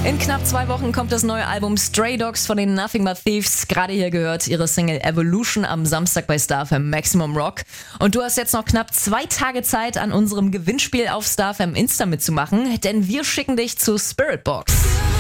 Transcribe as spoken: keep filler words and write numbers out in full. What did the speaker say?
In knapp zwei Wochen kommt das neue Album Stray Dogs von den Nothing But Thieves. Gerade hier gehört ihre Single Evolution am Samstag bei StarFM Maximum Rock. Und du hast jetzt noch knapp zwei Tage Zeit, an unserem Gewinnspiel auf StarFM Insta mitzumachen, denn wir schicken dich zu Spiritbox.